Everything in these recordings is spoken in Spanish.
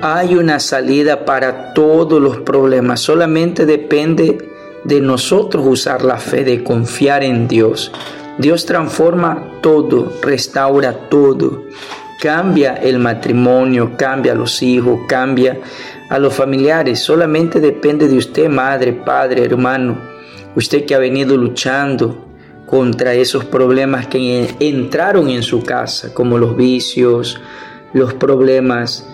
hay una salida para todos los problemas. Solamente depende de nosotros usar la fe, de confiar en Dios. Dios transforma todo, restaura todo. Cambia el matrimonio, cambia a los hijos, cambia a los familiares. Solamente depende de usted, madre, padre, hermano. Usted que ha venido luchando contra esos problemas que entraron en su casa, como los vicios, los problemas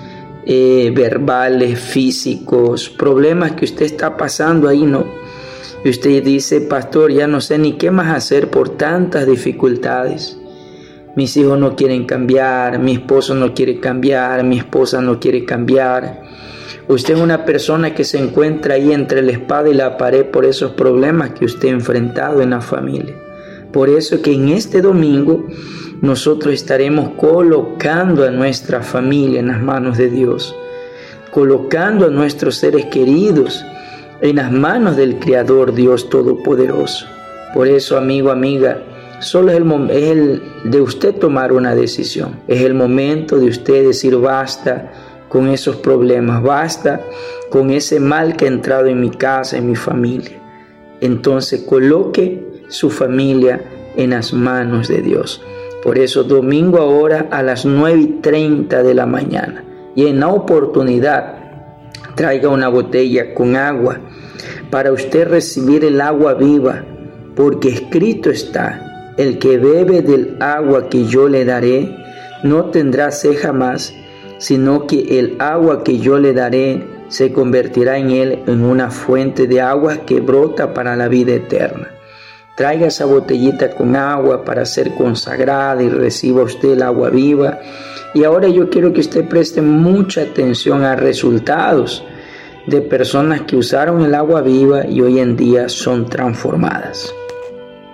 verbales, físicos, problemas que usted está pasando ahí, ¿no? Y usted dice, pastor, ya no sé ni qué más hacer por tantas dificultades. Mis hijos no quieren cambiar, mi esposo no quiere cambiar, mi esposa no quiere cambiar. Usted es una persona que se encuentra ahí entre la espada y la pared por esos problemas que usted ha enfrentado en la familia. Por eso que en este domingo nosotros estaremos colocando a nuestra familia en las manos de Dios, colocando a nuestros seres queridos en las manos del Creador Dios Todopoderoso. Por eso, amigo, amiga, solo es el de usted tomar una decisión. Es el momento de usted decir basta con esos problemas, basta con ese mal que ha entrado en mi casa, en mi familia. Entonces coloque su familia en las manos de Dios. Por eso domingo ahora a las 9:30 de la mañana, y en la oportunidad traiga una botella con agua para usted recibir el agua viva, porque escrito está: el que bebe del agua que yo le daré no tendrá sed jamás, sino que el agua que yo le daré se convertirá en él en una fuente de agua que brota para la vida eterna. Traiga esa botellita con agua para ser consagrada y reciba usted el agua viva. Y ahora yo quiero que usted preste mucha atención a resultados de personas que usaron el agua viva y hoy en día son transformadas.